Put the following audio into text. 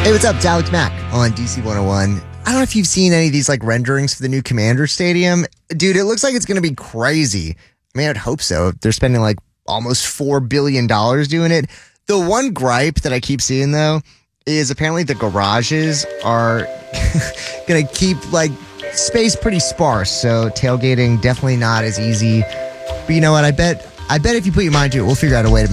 Hey, what's up? It's Alex Mack on DC 101. I don't know if you've seen any of these like renderings for the new Commander Stadium. Dude, it looks like it's going to be crazy. I mean, I'd hope so. They're spending like almost $4 billion doing it. The one gripe that I keep seeing, though, is apparently the garages are going to keep like space pretty sparse. So tailgating definitely not as easy. But you know what? I bet if you put your mind to it, we'll figure out a way to make